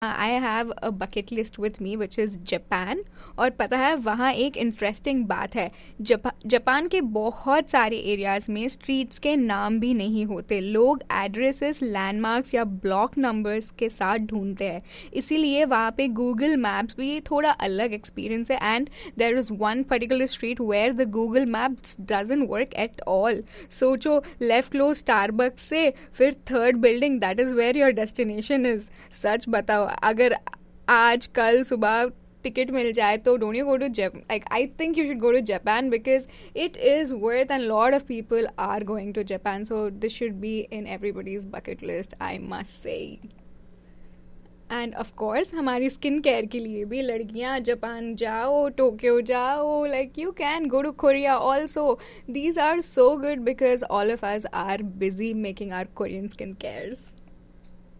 I have a bucket list with me which is Japan. और पता है वहाँ एक इंटरेस्टिंग बात है। जापान के बहुत सारे एरियाज में स्ट्रीट्स के नाम भी नहीं होते। लोग एड्रेसेस, लैंडमार्क्स या ब्लॉक नंबर्स के साथ ढूंढते हैं। इसीलिए वहाँ पे गूगल मैप्स भी थोड़ा अलग एक्सपीरियंस है। And there is one particular street wear the Google maps doesn't work at all. सोचो, लेफ्ट लो स्टारबक्स से, फिर third building, that is where your destination is. सच बताओ, अगर आज कल सुबह टिकट मिल जाए तो don't you go to Japan? Like I think you should go to Japan because it is worth and lot of people are going to Japan, so this should be in everybody's bucket list, I must say. End of course हमारी skin care के लिए भी लड़कियां Japan जाओ, Tokyo जाओ, like you can go to Korea also. These are so good because all of us are busy making are Korean skin cares.